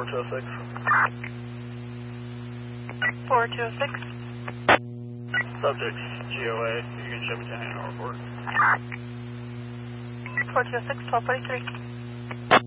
4206. 4206. Subject's GOA. You can ship it to Hanover Report. 4206, 1243.